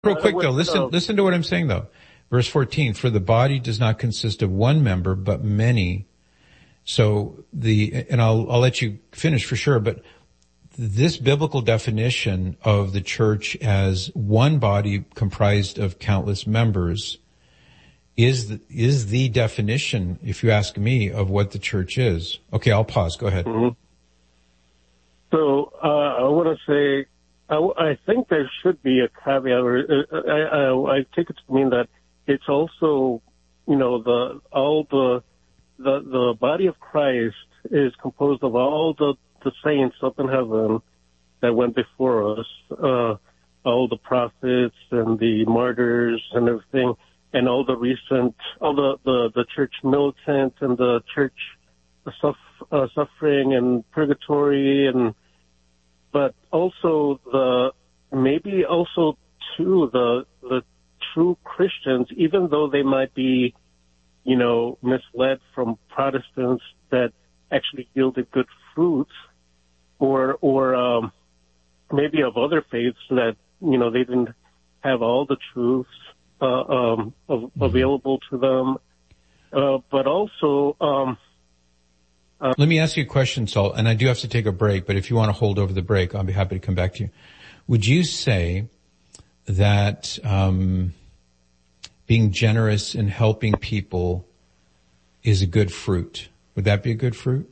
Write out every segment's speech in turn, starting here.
Real quick though, listen to what I'm saying though. Verse 14, for the body does not consist of one member, but many. So and I'll let you finish for sure, but this biblical definition of the church as one body comprised of countless members is the definition, if you ask me, of what the church is. Okay, I'll pause. Go ahead. Mm-hmm. So, I want to say, I think there should be a caveat, or I take it to mean that it's also, the body of Christ is composed of all the saints up in heaven that went before us, all the prophets and the martyrs and everything, and all the church militant and the church suffering and purgatory, but also maybe also too the true Christians, even though they might be, misled from Protestants that actually yielded good fruits, or maybe of other faiths that, they didn't have all the truths available to them. But also, let me ask you a question, Saul, and I do have to take a break, but if you want to hold over the break, I'll be happy to come back to you. Would you say that being generous and helping people is a good fruit? Would that be a good fruit?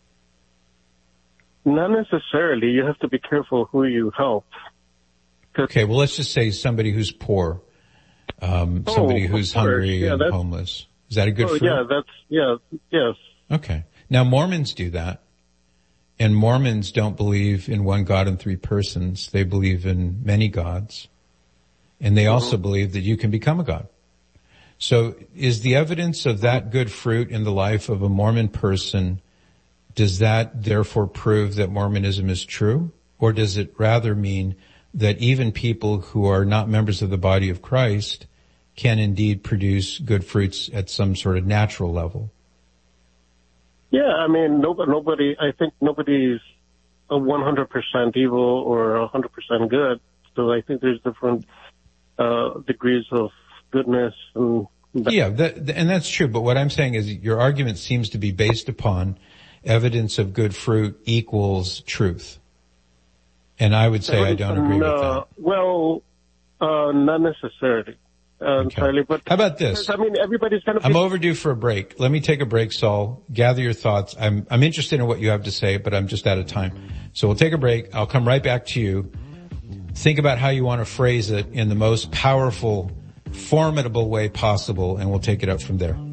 Not necessarily. You have to be careful who you help. Okay, well, let's just say somebody who's poor, somebody who's hungry and homeless. Is that a good fruit? Yes. Okay. Now, Mormons do that. And Mormons don't believe in one God and three persons. They believe in many gods. And they also believe that you can become a god. So is the evidence of that good fruit in the life of a Mormon person, does that therefore prove that Mormonism is true? Or does it rather mean that even people who are not members of the body of Christ can indeed produce good fruits at some sort of natural level? Yeah, I mean, I think nobody's 100% evil or 100% good. So I think there's different degrees of goodness. And and that's true. But what I'm saying is your argument seems to be based upon evidence of good fruit equals truth. And I would say I don't agree with that. Well, not necessarily. Entirely, but how about this? I mean, everybody's going to. I'm overdue for a break. Let me take a break, Saul. Gather your thoughts. I'm interested in what you have to say, but I'm just out of time. So we'll take a break. I'll come right back to you. Think about how you want to phrase it in the most powerful, formidable way possible, and we'll take it up from there.